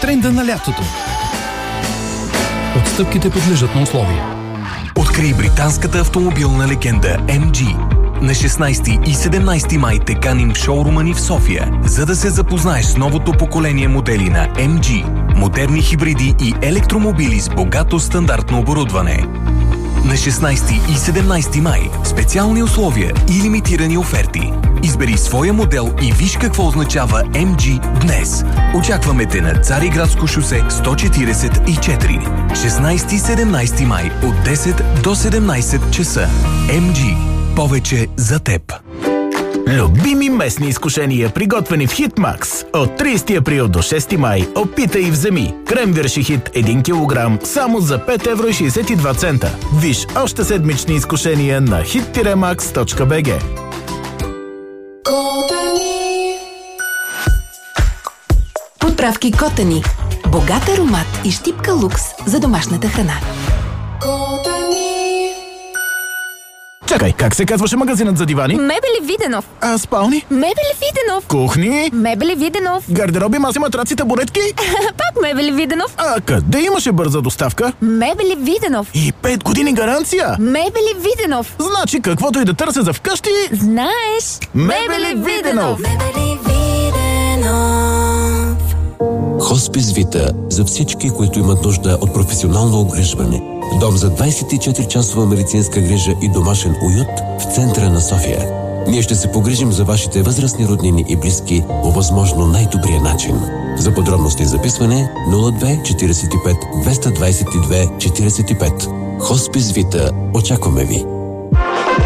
Тренда на лятото. Отстъпките подлежат на условия. Открий британската автомобилна легенда MG. На 16 и 17 май те каним в шоурума ни в София, за да се запознаеш с новото поколение модели на MG. Модерни хибриди и електромобили с богато стандартно оборудване. На 16 и 17 май специални условия и лимитирани оферти. Избери своя модел и виж какво означава MG днес. Очакваме те на Цариградско шосе 144. 16 и 17 май от 10 до 17 часа. MG. Повече за теб. Любими местни изкушения, приготвени в Хитмакс. От 30 април до 6 май опитай и вземи. Крем вирши хит 1 кг само за 5,62 евро. Виж още седмични изкушения на hit-max.bg. Подправки Котани. Богат аромат и щипка лукс за домашната храна. Чакай, как се казваше магазинът за дивани? Мебели Виденов. А спални? Мебели Виденов. Кухни? Мебели Виденов. Гардероби, маси, матраци, табуретки? Пак Мебели Виденов. А къде имаше бърза доставка? Мебели Виденов. И 5 години гаранция? Мебели Виденов. Значи каквото и да търся за вкъщи... Знаеш. Мебели Виденов. Мебели Виденов. Хоспис Вита за всички, които имат нужда от професионално обгрижване. Дом за 24-часова медицинска грижа и домашен уют в центъра на София. Ние ще се погрижим за вашите възрастни роднини и близки по възможно най-добрия начин. За подробности и записване 02 45 222 45. Хоспис Вита. Очакваме ви!